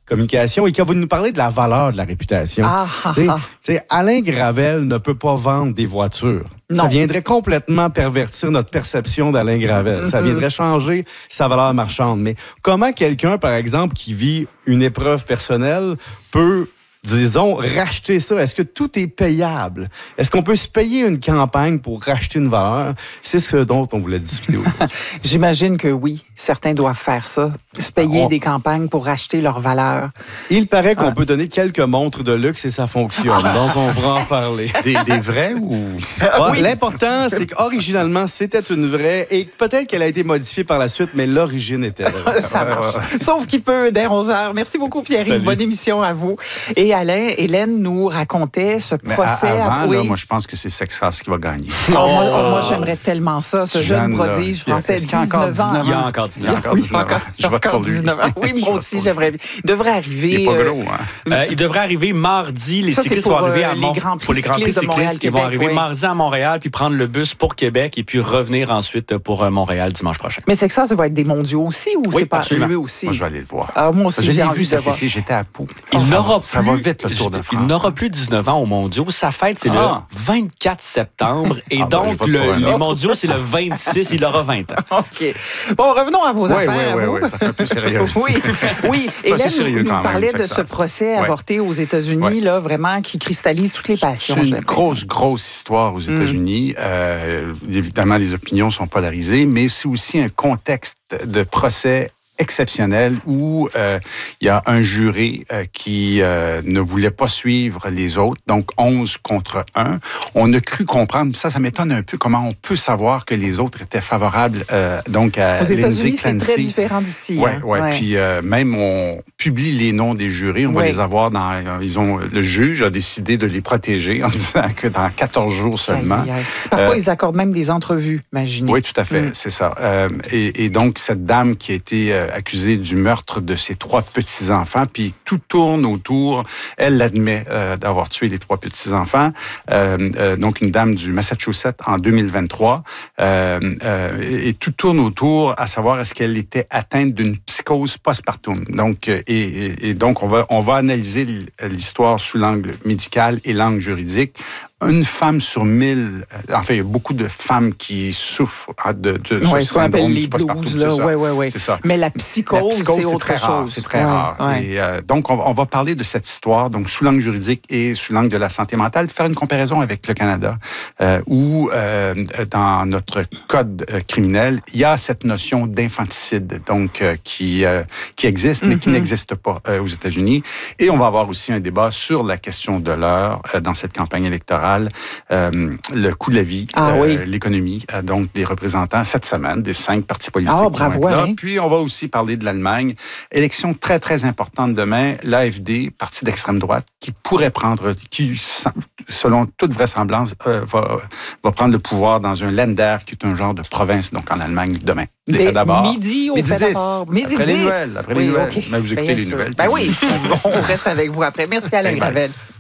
communication et qui va nous parler de la valeur de la réputation. Alain Gravel ne peut pas vendre des voitures. Non. Ça viendrait complètement pervertir notre perception d'Alain Gravel. Ça viendrait changer sa valeur marchande. Mais comment quelqu'un, par exemple, qui vit une épreuve personnelle peut, disons, racheter ça? Est-ce que tout est payable? Est-ce qu'on peut se payer une campagne pour racheter une valeur? C'est ce dont on voulait discuter aujourd'hui. J'imagine que oui, certains doivent faire ça, se payer des campagnes pour racheter leur valeur. Il paraît qu'on peut donner quelques montres de luxe et ça fonctionne. Donc, on va en parler. Des vrais ou... Oui. L'important, c'est qu'originalement, c'était une vraie et peut-être qu'elle a été modifiée par la suite, mais l'origine était vraie. Ça marche. Sauf qu'il peut, dès 11h. Merci beaucoup, Pierre. Salut. Bonne émission à vous. Et Alain, Hélène nous racontait ce procès. Avant, là, moi, je pense que c'est Sexas qui va gagner. Moi, j'aimerais tellement ça, ce jeune prodige français, 19 ans. Il y a encore 19 ans. Oui, 19 ans. Je vote pour lui. 19 ans. Oui, moi aussi, j'aimerais bien. Il devrait arriver. Il n'est pas gros, hein? Il devrait arriver mardi. Les Ça, c'est cyclistes pour, vont arriver à les Grands Prix pour les Grands Prix cyclistes de Montréal, cyclistes. Ils vont Québec, arriver oui. mardi à Montréal, puis prendre le bus pour Québec, et puis revenir ensuite pour Montréal dimanche prochain. Mais Sexas, ça va être des mondiaux aussi, ou Oui, c'est pas absolument. lui aussi? Moi, je vais aller le voir. Moi aussi, Je j'ai l'ai envie vu de cet voir. été, j'étais à Pau. Ça va vite, le Tour de France. Il n'aura plus 19 ans aux mondiaux. Sa fête, c'est le 24 septembre. Et donc, je vote pour un les autre. mondiaux, c'est le 26. Il aura 20 ans. OK. Bon, revenons à vos affaires. à vous. Oui, ça fait un peu sérieux. Oui. c'est Hélène sérieux nous quand même, parlait de Sexas. ce procès avorté aux États-Unis, là, vraiment, qui cristallise toutes les passions. C'est j'ai une l'impression. grosse histoire aux États-Unis. Évidemment, les opinions sont polarisées, mais c'est aussi un contexte de procès exceptionnel où il y a un jury qui ne voulait pas suivre les autres, donc 11 contre 1. On a cru comprendre, ça m'étonne un peu comment on peut savoir que les autres étaient favorables donc à Aux Lindsay États-Unis, c'est Clancy. très différent d'ici. Oui, hein. ouais. Puis même on publie les noms des jurys, on va les avoir dans. Le juge a décidé de les protéger en disant que dans 14 jours seulement. Aïe, aïe. Parfois, ils accordent même des entrevues, imaginez. Oui, tout à fait, c'est ça. Et donc, cette dame qui a été accusée du meurtre de ses 3 petits-enfants, puis tout tourne autour, elle l'admet d'avoir tué les 3 petits-enfants, donc une dame du Massachusetts en 2023, et tout tourne autour à savoir est-ce qu'elle était atteinte d'une psychose postpartum. Donc, et donc, on va analyser l'histoire sous l'angle médical et l'angle juridique. Une femme sur 1000, enfin, il y a beaucoup de femmes qui souffrent de ce ce qu'on appelle syndrome les du postpartum. blues, là. Oui. C'est ça. Mais la psychose, c'est autre chose. C'est très rare. Ouais. Et donc, on va parler de cette histoire, donc sous l'angle juridique et sous l'angle de la santé mentale, faire une comparaison avec le Canada, où dans notre code criminel, il y a cette notion d'infanticide, donc qui existe, mais qui n'existe pas aux États-Unis. Et on va avoir aussi un débat sur la question de l'heure dans cette campagne électorale. Le coût de la vie, l'économie, donc des représentants cette semaine, des 5 partis politiques qui vont être là. Hein? Puis on va aussi parler de l'Allemagne. Élection très, très importante demain. L'AfD, parti d'extrême droite, qui pourrait prendre, qui, selon toute vraisemblance, va prendre le pouvoir dans un Länder, qui est un genre de province, donc en Allemagne, demain. D'abord. Midi au midi fait 10. d'abord. Midi Après 10. les nouvelles. Après les nouvelles. Okay. Mais vous écoutez les nouvelles. Ben oui, on reste avec vous après. Merci Alain Gravel.